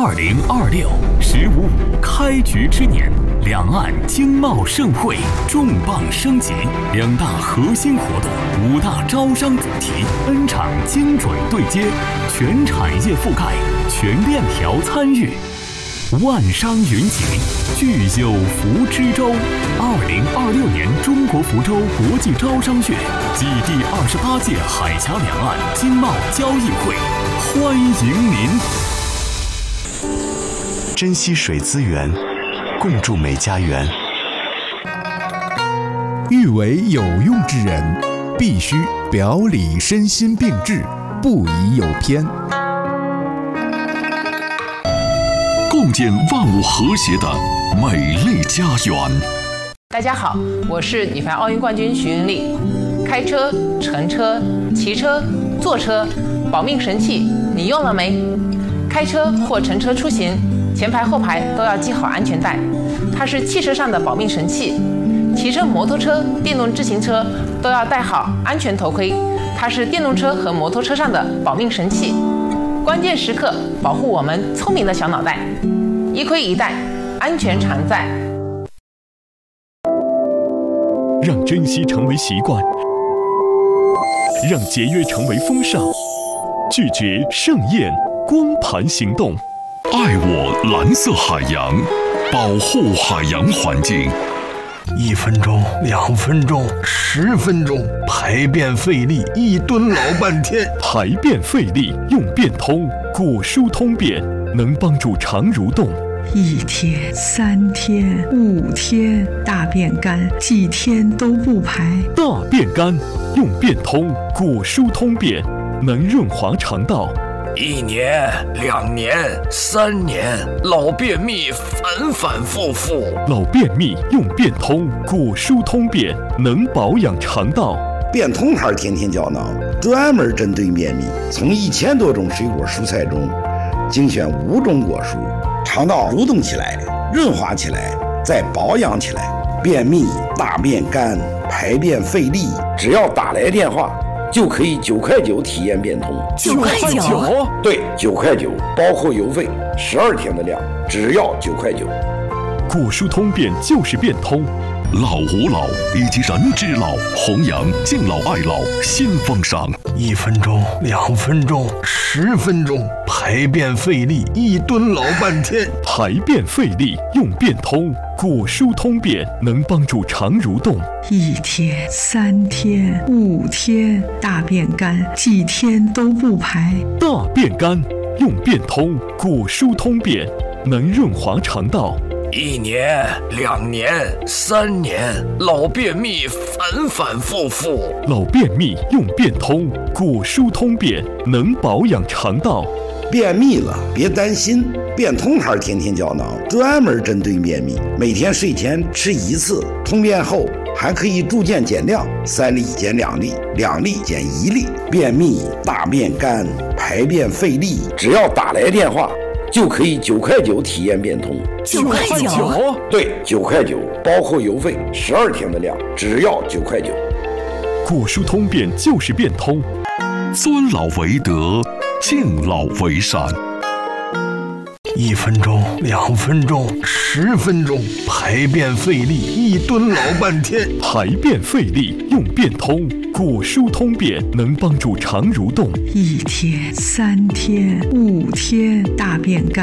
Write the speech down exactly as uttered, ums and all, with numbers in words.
二零二六“十五五”开局之年，两岸经贸盛会重磅升级，两大核心活动、五大招商主题 N 场精准对接，全产业覆盖，全链条参与。万商云集，聚友福之州。二零二六年中国福州国际招商月暨第二十八届海峡两岸经贸交易会，欢迎您！ 珍惜水资源，共筑美家园。 欲为有用之人，必须表里身心并治，不宜有偏。 共建万物和谐的美丽家园。 大家好，我是女排奥运冠军徐云丽。开车、乘车、骑车、坐车，保命神器你用了没？开车或乘车出行，前排后排都要系好安全带，它是汽车上的保命神器。骑车、摩托车、电动自行车都要戴好安全头盔，它是电动车和摩托车上的保命神器。关键时刻保护我们聪明的小脑袋，一盔一带，安全常在。 让珍惜成为习惯，让节约成为风尚，拒绝盛宴光盘行动。 爱我蓝色海洋，保护海洋环境。 一分钟、两分钟、十分钟，排便费力，一蹲老半天。 排便费力用便通，果蔬通便能帮助肠蠕动。 一天、三天、五天，大便干，几天都不排。 大便干用便通，果蔬通便能润滑肠道。 一年、两年、三年，老便秘反反复复。 老便秘用便通，果蔬通便能保养肠道。 便通牌天天胶囊专门针对便秘，从一千多种水果蔬菜中精选五种果蔬，肠道蠕动起来，润滑起来，再保养起来。便秘、大便干、排便费力，只要打来电话就可以九块九体验变通。 九块九？ 对，九块九，包括邮费，十二天的量，只要九块九。 果蔬通便就是变通。 老吾老以及人之老，弘扬敬老爱老新风尚。 一分钟、两分钟、十分钟，排便费力，一蹲老半天。 排便费力用便通，果蔬通便能帮助肠蠕动。 一天、三天、五天，大便干，几天都不排。 大便干用便通，果蔬通便能润滑肠道。 一年、两年、三年，老便秘反反复复。 老便秘用便通，果蔬通便能保养肠道。 便秘了别担心，便通牌天天胶囊专门针对便秘，每天睡前吃一次，通便后还可以逐渐减量，三粒减两粒，两粒减一粒。便秘、大便干、排便费力，只要打来电话就可以九块九体验变通。 九块九？ 对，九块九，包括邮费，十二天的量，只要九块九。 果蔬通便就是变通。 尊老为德，敬老为善。 一分钟、两分钟、十分钟，排便费力，一蹲老半天。 排便费力用便通，果蔬通便能帮助肠蠕动。 一天、三天、五天，大便干。